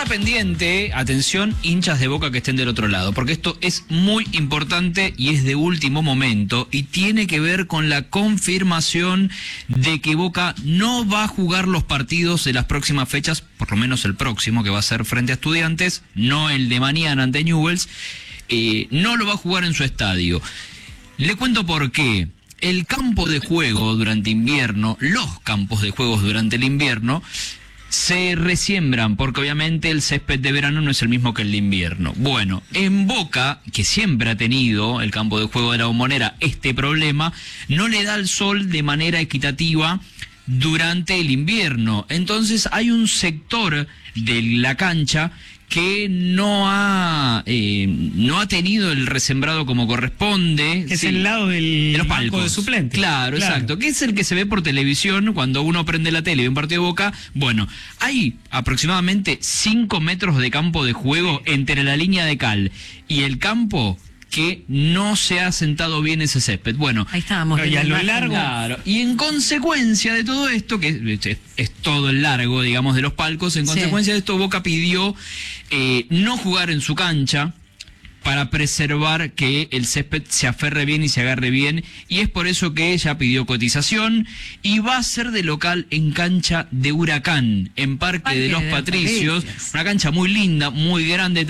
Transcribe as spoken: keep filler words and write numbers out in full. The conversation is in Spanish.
Jornada pendiente, atención, hinchas de Boca que estén del otro lado, porque esto es muy importante y es de último momento y tiene que ver con la confirmación de que Boca no va a jugar los partidos de las próximas fechas, por lo menos el próximo, que va a ser frente a Estudiantes, no el de mañana ante Newell's, eh, no lo va a jugar en su estadio. Le cuento por qué. El campo de juego durante invierno, los campos de juegos durante el invierno, se resiembran, porque obviamente el césped de verano no es el mismo que el de invierno. Bueno, en Boca, que siempre ha tenido el campo de juego de la Bombonera este problema, no le da el sol de manera equitativa durante el invierno. Entonces hay un sector de la cancha que no ha eh, no ha tenido el resembrado como corresponde. Es sí, el lado del de los banco palcos de suplentes. Claro, claro, exacto. Que es el que se ve por televisión cuando uno prende la tele y ve un partido de Boca. Bueno, hay aproximadamente cinco metros de campo de juego entre la línea de cal y el campo que no se ha sentado bien ese césped. Bueno, ahí estábamos. Y a lo largo. Claro, y en consecuencia de todo esto, que es, es, es todo el largo, digamos, de los palcos, en consecuencia sí. de esto, Boca pidió eh, no jugar en su cancha para preservar que el césped se aferre bien y se agarre bien, y es por eso que ella pidió cotización y va a ser de local en cancha de Huracán, en Parque, Parque de los de Patricios, Patricios, una cancha muy linda, muy grande.